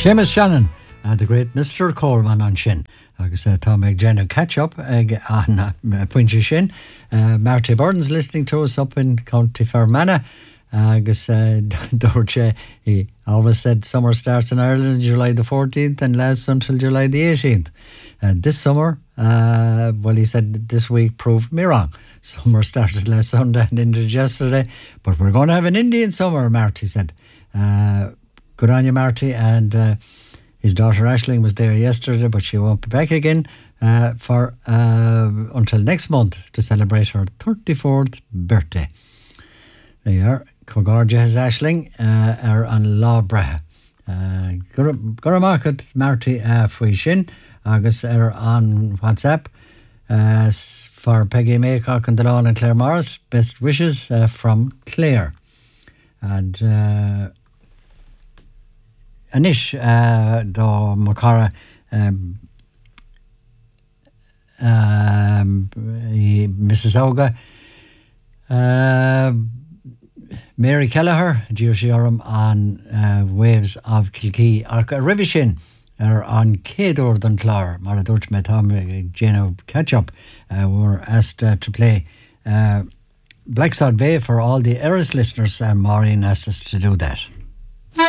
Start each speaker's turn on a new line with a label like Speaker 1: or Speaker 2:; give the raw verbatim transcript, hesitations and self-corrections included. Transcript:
Speaker 1: Seamus Shannon, uh, the great Mister Coleman on sin. Agus uh, Tá méid Jenna catch up ag an uh, pointe sin. Uh, Marty Burton's listening to us up in County Fermanagh. Agus uh, Dorche, he always said summer starts in Ireland July the fourteenth and lasts until July the eighteenth. Uh, this summer, uh, well, he said this week proved me wrong. Summer started last Sunday and ended yesterday, but we're going to have an Indian summer, Marty said. Uh, good on you, Marty. And uh, his daughter Aisling was there yesterday, but she won't be back again uh, for uh, until next month to celebrate her thirty-fourth birthday. There you are. Cogorgia has Aisling uh, are on Law Breha. Guramakut Marty uh, Fui Shin. Agus are on WhatsApp uh, for Peggy Maycock and Delon and Claire Morris. Best wishes uh, from Claire. And uh, Anish uh, do Makara um, um, Missus Oga uh, Mary Kelleher Geoshiarum on uh, Waves of Kilkee Arca Rivishin are on Cador Dunclar Maradurch Metam Jeno catch up. Uh, we were asked uh, to play uh, Blacksod Bay for all the Eris listeners, and Maureen asked us to do that.